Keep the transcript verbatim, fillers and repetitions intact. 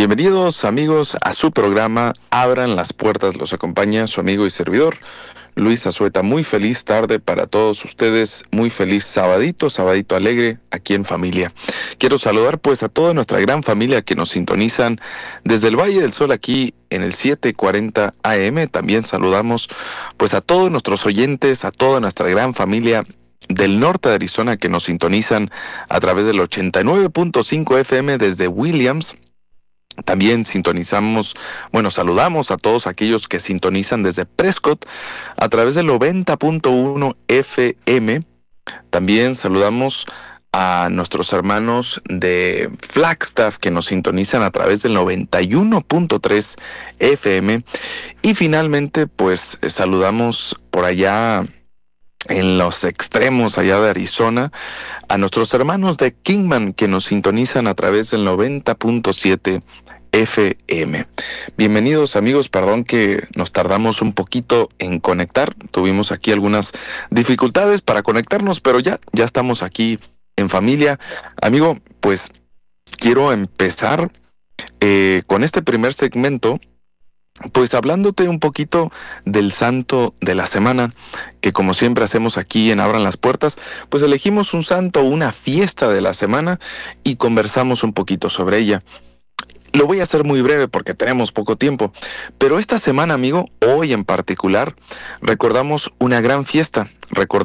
Bienvenidos amigos a su programa Abran las Puertas. Los acompaña su amigo y servidor Luis Azueta. Muy feliz tarde para todos ustedes, muy feliz sabadito, sabadito alegre aquí en familia. Quiero saludar pues a toda nuestra gran familia que nos sintonizan desde el Valle del Sol aquí en el setecientos cuarenta A M. También saludamos pues a todos nuestros oyentes, a toda nuestra gran familia del norte de Arizona que nos sintonizan a través del ochenta y nueve punto cinco F M desde Williams. También sintonizamos, bueno, saludamos a todos aquellos que sintonizan desde Prescott a través del noventa punto uno F M. También saludamos a nuestros hermanos de Flagstaff que nos sintonizan a través del noventa y uno punto tres F M. Y finalmente, pues saludamos por allá en los extremos allá de Arizona a nuestros hermanos de Kingman que nos sintonizan a través del noventa punto siete F M. Bienvenidos amigos, perdón que nos tardamos un poquito en conectar, tuvimos aquí algunas dificultades para conectarnos, pero ya, ya estamos aquí en familia. Amigo, pues quiero empezar eh, con este primer segmento, pues hablándote un poquito del santo de la semana, que como siempre hacemos aquí en Abran las Puertas, pues elegimos un santo, una fiesta de la semana y conversamos un poquito sobre ella. Lo voy a hacer muy breve porque tenemos poco tiempo, pero esta semana, amigo, hoy en particular, recordamos una gran fiesta, recordamos